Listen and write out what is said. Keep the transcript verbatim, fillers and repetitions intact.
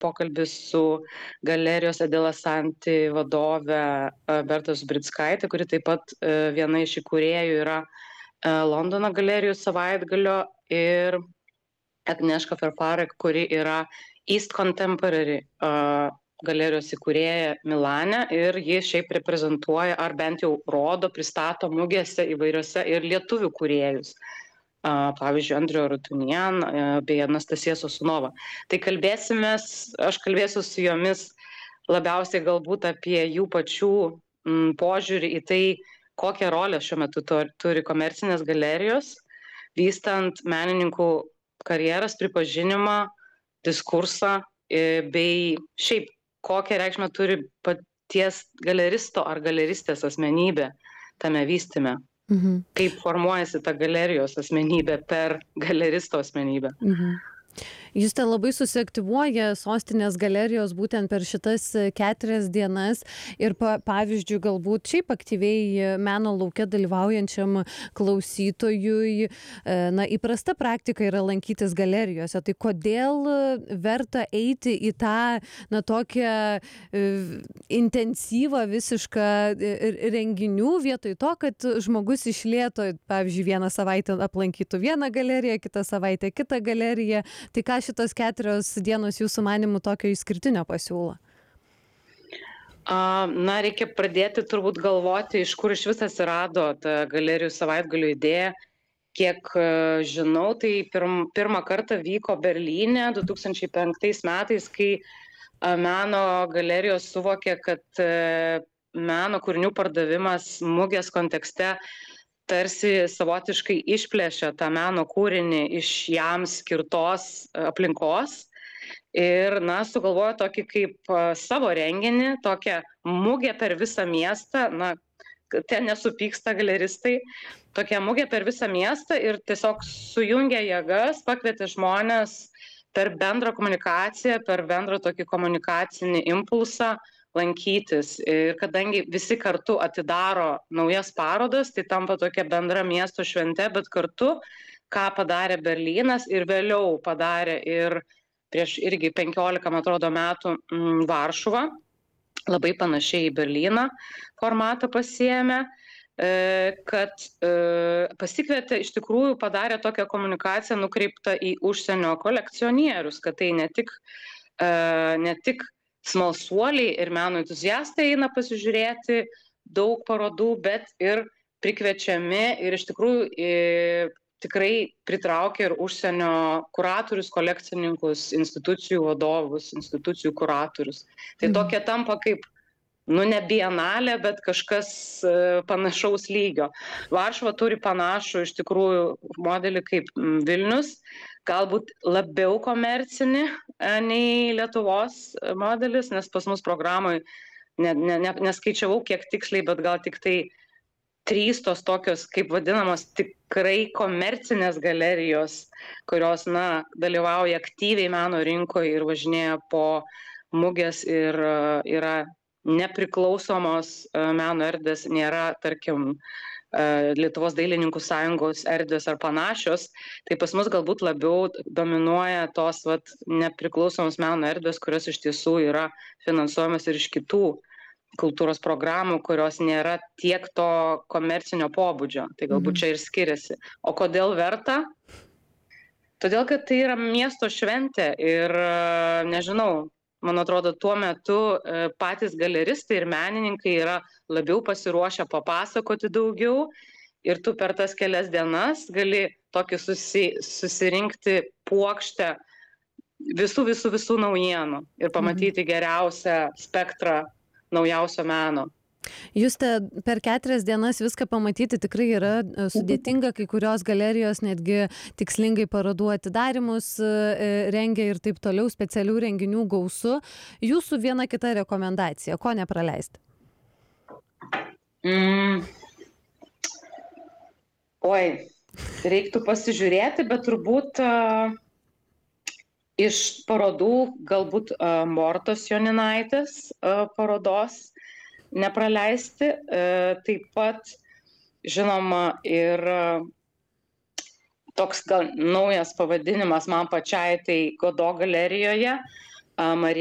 pokalbis su galerijos Adela Santi vadove Berta Zbrickaitė, kuri taip pat viena iš įkūrėjų yra Londono galerijų savaitgalio, ir Agnieszka Ferfarek, kuri yra East Contemporary galerijos įkūrėja Milane, ir ji šiaip reprezentuoja, ar bent jau rodo, pristato mugėse įvairiose ir lietuvių kūrėjus. Pavyzdžiui, Andrių Rutunian bei Anastasija Sosunova. Tai kalbėsimės, aš kalbėsiu su jomis labiausiai galbūt apie jų pačių m, požiūrį į tai, kokią rolę šiuo metu turi komercinės galerijos, vystant menininkų karjeras, pripažinimą, diskursą, bei šiaip kokią reikšmę turi paties galeristo ar galeristės asmenybė tame vystyme. Mhm. Kaip formuojasi ta galerijos asmenybė per galeristo asmenybę. Mhm. Jūs ten labai susiaktyvuoja sostinės galerijos būtent per šitas keturias dienas ir pa, pavyzdžiui, galbūt šiaip aktyviai meno lauke dalyvaujančiam klausytojui, na, įprasta praktika yra lankytis galerijose. Tai kodėl verta eiti į tą, na, tokią intensyvą visišką renginių vietoj to, kad žmogus iš lėto, pavyzdžiui, vieną savaitę aplankytų vieną galeriją, kitą savaitę kitą galeriją. Tai ką šitos keturios dienos jūsų manimų tokio išskirtinio pasiūlo? Na, reikia pradėti turbūt galvoti, iš kur iš vis atsirado ta galerijų savaitgalių idėja. Kiek žinau, tai pirm, pirmą kartą vyko Berlyne du tūkstančiai penktais metais, kai meno galerijos suvokė, kad meno kūrinių pardavimas mugės kontekste tarsi savotiškai išplėšia tą meno kūrinį iš jam skirtos aplinkos ir, na, sugalvojo tokį kaip savo renginį, tokią mugę per visą miestą, na, ten nesupyksta galeristai, tokia mugė per visą miestą ir tiesiog sujungė jėgas, pakvietė žmonės per bendrą komunikaciją, per bendrą tokį komunikacinį impulsą lankytis. Ir kadangi visi kartu atidaro naujas parodas, tai tampa tokia bendra miesto švente, bet kartu, ką padarė Berlynas ir vėliau padarė ir prieš irgi penkiolika, man atrodo, metų m, Varšuva, labai panašiai į Berlyną formatą pasiėmė, e, kad e, pasikvietė, iš tikrųjų padarė tokią komunikaciją nukreiptą į užsienio kolekcionierius, kad tai ne tik, e, ne tik smalsuoliai ir meno entuziastai eina pasižiūrėti daug parodų, bet ir prikviečiami ir iš tikrųjų e, tikrai pritraukia ir užsienio kuratorius, kolekcininkus, institucijų vadovus, institucijų kuratorius. Tai tokia tampa kaip, nu, ne bienalė, bet kažkas e, panašaus lygio. Varšuva turi panašų iš tikrųjų modelį kaip Vilnius, galbūt labiau komercinį nei Lietuvos modelis, nes pas mus programai ne, ne, ne, neskaičiavau kiek tiksliai, bet gal tik tai trys tos tokios, kaip vadinamos, tikrai komercinės galerijos, kurios, na, dalyvauja aktyviai meno rinkoje ir važinėja po mugės ir uh, yra nepriklausomos uh, meno erdvės, nėra, tarkim, Lietuvos dailininkų sąjungos erdvės ar panašios, tai pas mus galbūt labiau dominuoja tos vat, nepriklausomos meno erdvės, kurios iš tiesų yra finansuojamas ir iš kitų kultūros programų, kurios nėra tiek to komercinio pobūdžio. Tai galbūt čia ir skiriasi. O kodėl verta? Todėl, kad tai yra miesto šventė ir, nežinau, man atrodo, tuo metu patys galeristai ir menininkai yra labiau pasiruošę papasakoti daugiau ir tu per tas kelias dienas gali tokį susi, susirinkti puokštę visų, visų, visų naujienų ir pamatyti geriausią spektrą naujausio meno. Juste, per keturias dienas viską pamatyti tikrai yra sudėtinga, kai kurios galerijos netgi tikslingai parodų atidarimus rengia ir taip toliau, specialių renginių gausu. Jūsų viena kita rekomendacija, ko nepraleisti? Mm. Oi, reiktų pasižiūrėti, bet turbūt uh, iš parodų galbūt uh, Mortos Joninaitės uh, parodos nepraleisti. Taip pat, žinoma, ir toks gal naujas pavadinimas man pačiai, tai Godo galerijoje a marija